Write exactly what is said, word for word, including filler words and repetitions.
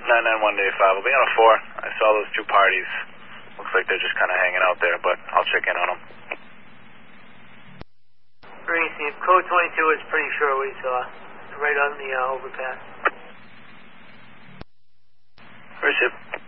nine nine one to eight five. I'll be on a four. I saw those two parties. Looks like they're just kind of hanging out there, but I'll check in on them. Green, Steve. Code twenty-two is pretty sure we saw. Right on the uh, overpass. Receive.